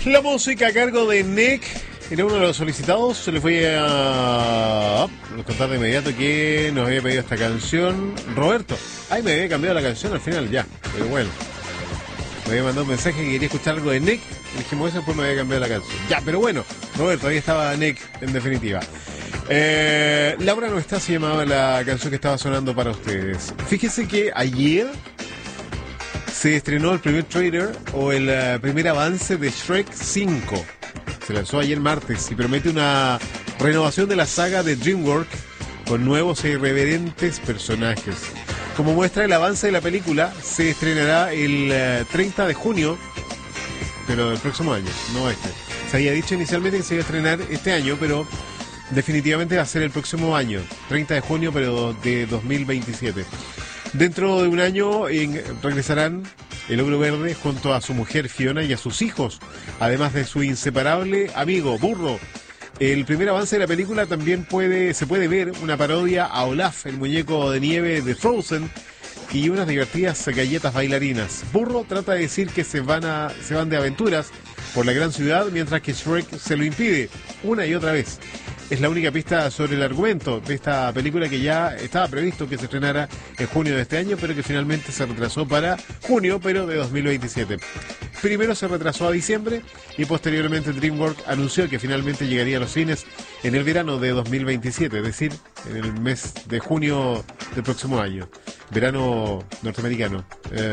La música a cargo de Nick era uno de los solicitados. Se le fue a contar de inmediato que nos había pedido esta canción Roberto. Ay, me había cambiado la canción al final ya, pero bueno. Me había mandado un mensaje que quería escuchar algo de Nick. Le dijimos eso, después me había cambiado la canción. Ya, pero bueno, Roberto, ahí estaba Nick en definitiva. Laura no está, se llamaba la canción que estaba sonando para ustedes. Fíjese que ayer se estrenó el primer trailer o el primer avance de Shrek 5. Se lanzó ayer martes y promete una renovación de la saga de DreamWorks con nuevos e irreverentes personajes. Como muestra el avance de la película, se estrenará el 30 de junio, pero del próximo año, no este. Se había dicho inicialmente que se iba a estrenar este año, pero definitivamente va a ser el próximo año, 30 de junio, pero de 2027. Dentro de un año regresarán el Ogro Verde junto a su mujer Fiona y a sus hijos, además de su inseparable amigo Burro. El primer avance de la película también se puede ver una parodia a Olaf, el muñeco de nieve de Frozen, y unas divertidas galletas bailarinas. Burro trata de decir que se van de aventuras por la gran ciudad, mientras que Shrek se lo impide una y otra vez. Es la única pista sobre el argumento de esta película que ya estaba previsto que se estrenara en junio de este año, pero que finalmente se retrasó para junio, pero de 2027. Primero se retrasó a diciembre y posteriormente DreamWorks anunció que finalmente llegaría a los cines en el verano de 2027, es decir, en el mes de junio del próximo año, verano norteamericano.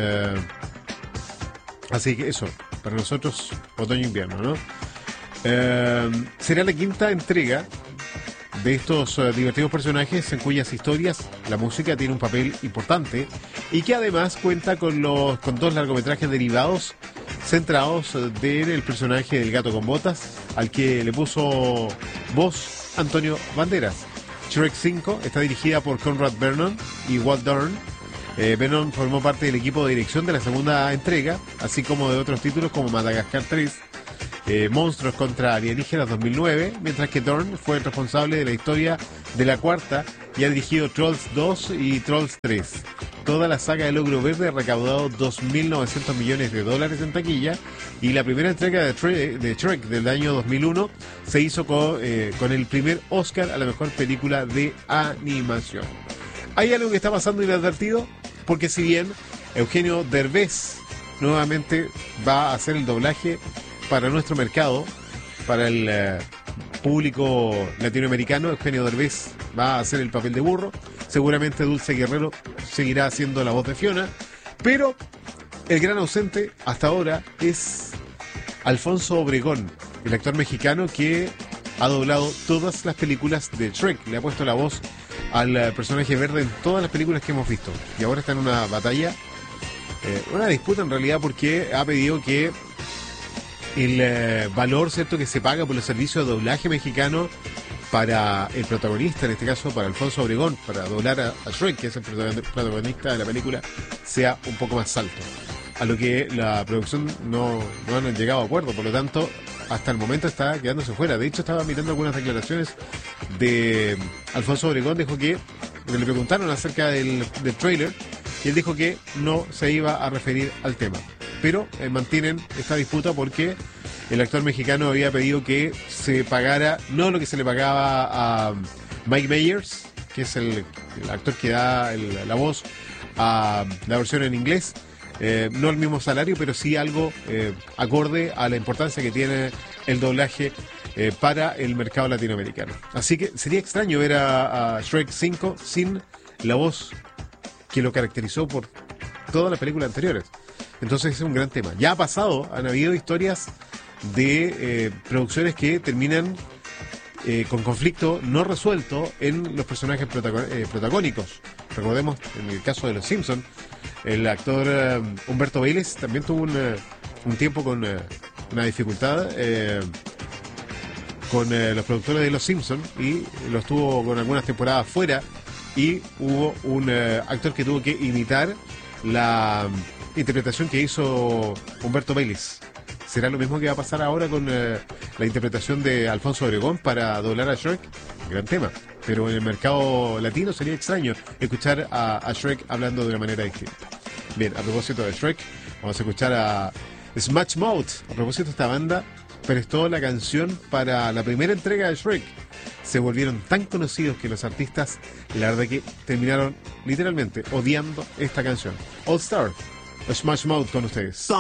Así que eso, para nosotros, otoño-invierno, ¿no? Será la quinta entrega de estos divertidos personajes en cuyas historias la música tiene un papel importante y que además cuenta con dos largometrajes derivados centrados en el personaje del gato con botas, al que le puso voz Antonio Banderas. Shrek 5 está dirigida por Conrad Vernon y Walt Dorn. Vernon formó parte del equipo de dirección de la segunda entrega, así como de otros títulos como Madagascar 3, Monstruos contra Alienígenas 2009, mientras que Dorn fue el responsable de la historia de la cuarta y ha dirigido Trolls 2 y Trolls 3. Toda la saga del Ogro Verde ha recaudado $2.900 millones en taquilla, y la primera entrega de Shrek del año 2001 se hizo con el primer Oscar a la mejor película de animación. Hay algo que está pasando inadvertido, porque si bien Eugenio Derbez nuevamente va a hacer el doblaje para nuestro mercado, para el público latinoamericano, Eugenio Derbez va a hacer el papel de Burro. Seguramente Dulce Guerrero seguirá haciendo la voz de Fiona, pero el gran ausente hasta ahora es Alfonso Obregón, el actor mexicano que ha doblado todas las películas de Shrek. Le ha puesto la voz al personaje verde en todas las películas que hemos visto, y ahora está en una batalla, una disputa en realidad, porque ha pedido que el valor, ¿cierto?, que se paga por los servicios de doblaje mexicano para el protagonista, en este caso para Alfonso Obregón, para doblar a Shrek, que es el protagonista de la película, sea un poco más alto. A lo que la producción no han llegado a acuerdo, por lo tanto, hasta el momento está quedándose fuera. De hecho, estaba mirando algunas declaraciones de Alfonso Obregón, dijo que le preguntaron acerca del trailer, y él dijo que no se iba a referir al tema. Pero mantienen esta disputa porque el actor mexicano había pedido que se pagara no lo que se le pagaba a Mike Myers, que es el actor que da la voz a la versión en inglés, no el mismo salario, pero sí algo acorde a la importancia que tiene el doblaje para el mercado latinoamericano. Así que sería extraño ver a Shrek 5 sin la voz que lo caracterizó por todas las películas anteriores. Entonces es un gran tema. Ya ha pasado, han habido historias de producciones que terminan con conflicto no resuelto en los personajes protagónicos. Recordemos, en el caso de Los Simpsons, el actor Humberto Vélez también tuvo un tiempo con una dificultad con los productores de Los Simpsons, y los tuvo con algunas temporadas fuera, y hubo un actor que tuvo que imitar la interpretación que hizo Humberto Vélez. ¿Será lo mismo que va a pasar ahora con la interpretación de Alfonso Obregón para doblar a Shrek? Gran tema. Pero en el mercado latino sería extraño escuchar a Shrek hablando de una manera distinta. Bien, a propósito de Shrek, vamos a escuchar Smash Mouth, a propósito, esta banda prestó la canción para la primera entrega de Shrek. Se volvieron tan conocidos que los artistas, la verdad que terminaron literalmente odiando esta canción. All Star, Smash Mouth con ustedes.